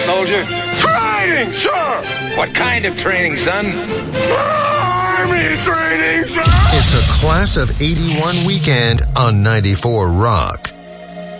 soldier? Training, sir! What kind of training, son? Army training, sir! It's a Class of 81 weekend on 94 Rock.